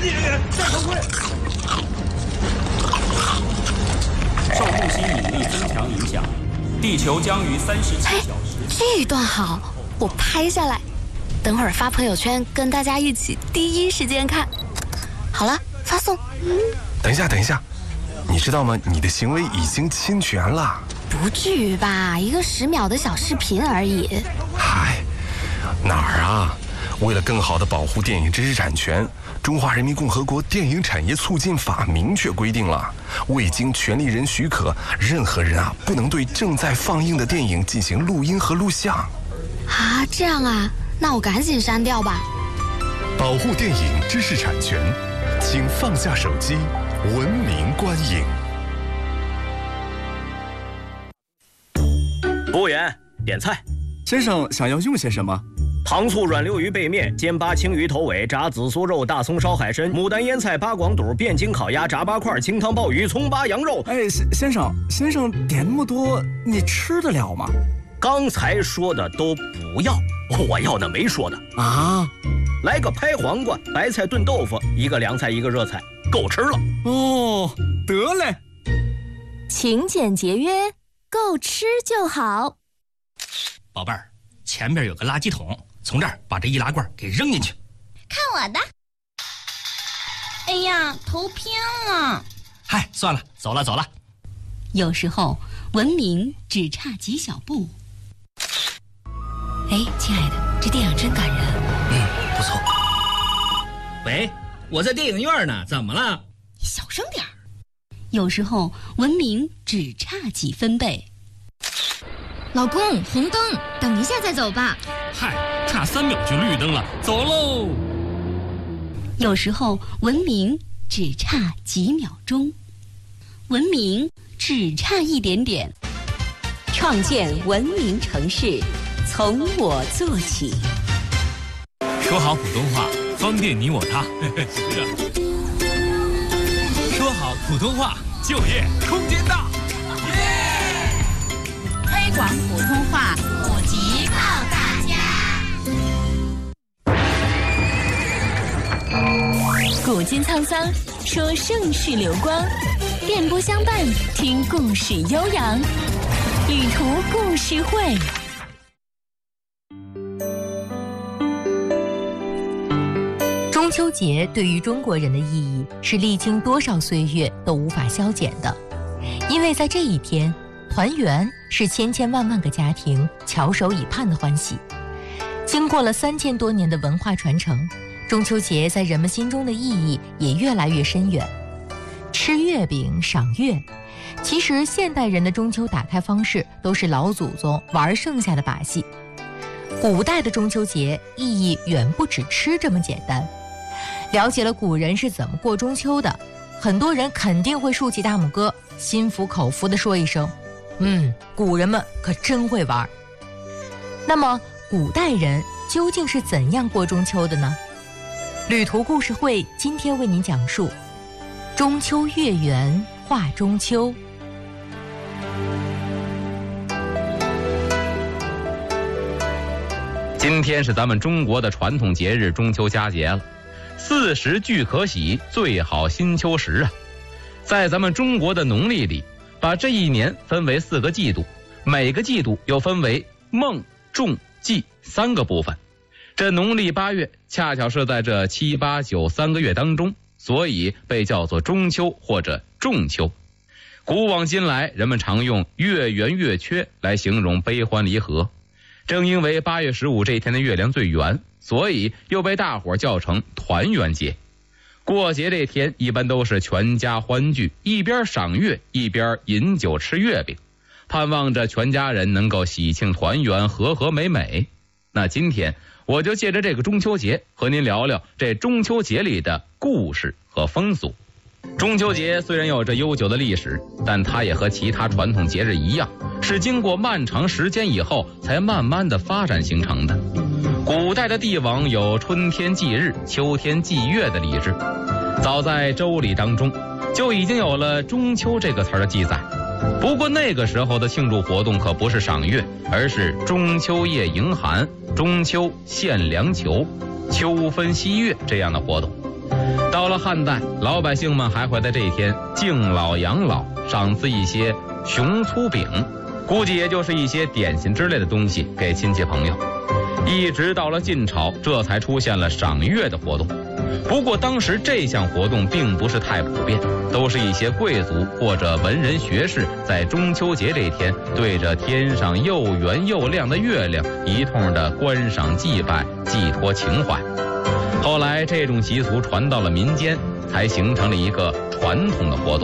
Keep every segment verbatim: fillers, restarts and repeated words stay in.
紧戴头盔。 受木星引力增强影响，地球将于三十七小时。 这一段好，我拍下来，等会儿发朋友圈，跟大家一起第一时间看。好了，发送。 等一下，等一下，你知道吗？你的行为已经侵权了。 不至于吧？一个十秒的小视频而已。 嗨，哪儿啊？为了更好地保护电影知识产权，中华人民共和国电影产业促进法明确规定了，未经权利人许可，任何人啊不能对正在放映的电影进行录音和录像。 啊，这样啊，那我赶紧删掉吧。 保护电影知识产权，请放下手机，文明观影。 服务员，点菜。 先生想要用些什么？ 糖醋软溜鱼背面、煎八青鱼头尾、炸紫苏肉、大葱烧海参、牡丹腌菜、八广肚、汴京烤鸭、炸八块、清汤鲍鱼、葱八羊肉。 哎，先生，先生点那么多，你吃得了吗？ 刚才说的都不要，我要那没说的啊。 来个拍黄瓜、白菜炖豆腐，一个凉菜，一个热菜，够吃了。 哦，得嘞。 勤俭节约，够吃就好。 宝贝儿，前边有个垃圾桶，从这儿把这易拉罐给扔进去。 看我的！哎呀，头偏了。 嗨，算了，走了走了。 有时候文明只差几小步。哎，亲爱的，这电影真感人。 嗯，不错。喂，我在电影院呢，怎么了？ 你小声点儿。 有时候文明只差几分贝。 老公，红灯，等一下再走吧。 嗨，差三秒就绿灯了，走喽。 有时候文明只差几秒钟，文明只差一点点。创建文明城市，从我做起。 说好普通话，方便你我他。是啊。说好普通话，就业空间大。 推广普通话，普及靠大家。 古今沧桑，说盛世流光；电波相伴，听故事悠扬。旅途故事会。 中秋节对于中国人的意义是历经多少岁月都无法消减的，因为在这一天，团圆是千千万万个家庭翘首以盼的欢喜。经过了三千多年的文化传承，中秋节在人们心中的意义也越来越深远。吃月饼、赏月，其实现代人的中秋打开方式都是老祖宗玩剩下的把戏。古代的中秋节意义远不止吃这么简单。了解了古人是怎么过中秋的，很多人肯定会竖起大拇哥，心服口服地说一声，嗯，古人们可真会玩。那么古代人究竟是怎样过中秋的呢？旅途故事会今天为您讲述中秋月圆话中秋。 今天是咱们中国的传统节日中秋佳节了，四时俱可喜，最好新秋时啊。在咱们中国的农历里，把这一年分为四个季度，每个季度又分为孟、仲、季三个部分。这农历八月恰巧是在这七八九三个月当中，所以被叫做中秋或者仲秋。古往今来，人们常用月圆月缺来形容悲欢离合。正因为八月十五这天的月亮最圆，所以又被大伙叫成团圆节。过节这天一般都是全家欢聚，一边赏月一边饮酒吃月饼，盼望着全家人能够喜庆团圆，和和美美。那今天我就借着这个中秋节和您聊聊这中秋节里的故事和风俗。中秋节虽然有着悠久的历史，但它也和其他传统节日一样，是经过漫长时间以后才慢慢的发展形成的。古代的帝王有春天祭日、秋天祭月的礼制，早在周礼当中就已经有了中秋这个词儿的记载。不过那个时候的庆祝活动可不是赏月，而是中秋夜迎寒、中秋献良球、秋分夕月这样的活动。 到了汉代，老百姓们还会在这一天敬老养老，赏赐一些熊粗饼，估计也就是一些点心之类的东西给亲戚朋友。一直到了晋朝，这才出现了赏月的活动。不过当时这项活动并不是太普遍，都是一些贵族或者文人学士在中秋节这天对着天上又圆又亮的月亮一通的观赏祭拜，寄托情怀。后来这种习俗传到了民间，才形成了一个传统的活动。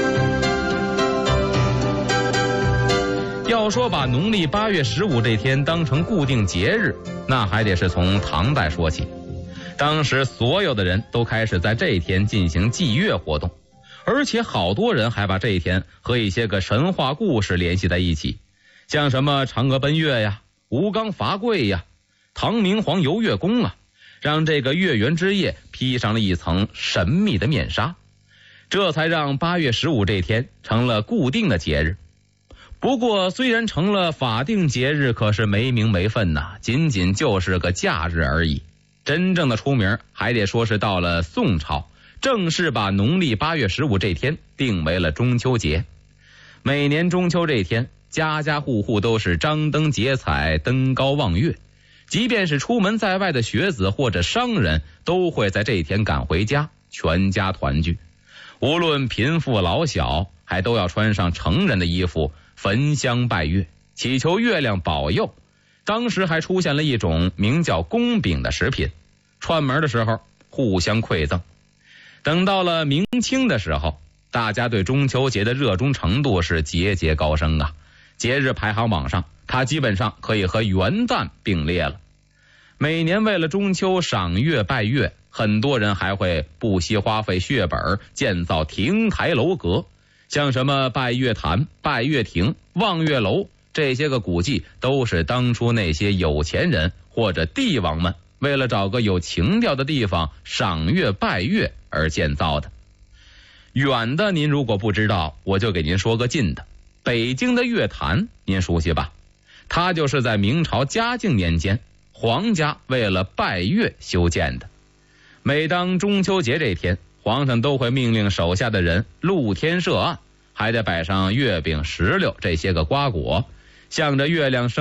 要说把农历八月十五这天当成固定节日，那还得是从唐代说起。当时所有的人都开始在这一天进行祭月活动，而且好多人还把这一天和一些个神话故事联系在一起，像什么嫦娥奔月呀、吴刚伐桂呀、唐明皇游月宫啊，让这个月圆之夜披上了一层神秘的面纱，这才让八月十五这天成了固定的节日。不过虽然成了法定节日，可是没名没分呐、啊，仅仅就是个假日而已。真正的出名还得说是到了宋朝，正式把农历八月十五这天定为了中秋节。每年中秋这天，家家户户都是张灯结彩，登高望月，即便是出门在外的学子或者商人，都会在这天赶回家，全家团聚。无论贫富老小，还都要穿上成人的衣服，焚香拜月，祈求月亮保佑。当时还出现了一种名叫宫饼的食品，串门的时候互相馈赠。等到了明清的时候，大家对中秋节的热衷程度是节节高升啊！节日排行榜上，它基本上可以和元旦并列了。每年为了中秋赏月拜月，很多人还会不惜花费血本建造亭台楼阁，像什么拜月坛、拜月亭、望月楼，这些个古迹都是当初那些有钱人或者帝王们为了找个有情调的地方赏月拜月而建造的。远的您如果不知道，我就给您说个近的。北京的月坛您熟悉吧？它就是在明朝嘉靖年间，皇家为了拜月修建的。每当中秋节这天，皇上都会命令手下的人露天设案，还得摆上月饼、石榴这些个瓜果，向着月亮